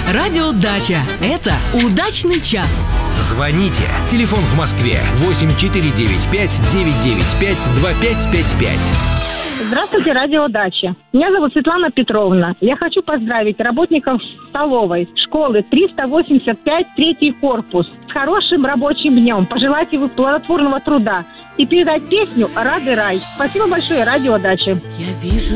Радио Дача. Это удачный час. Звоните. Телефон в Москве 8495-995-2555. Здравствуйте, Радио Дача. Меня зовут Светлана Петровна. Я хочу поздравить работников столовой школы 385, третий корпус с хорошим рабочим днем. Пожелать им плодотворного труда и передать песню «Рады рай». Спасибо большое, Радио Дача. Я вижу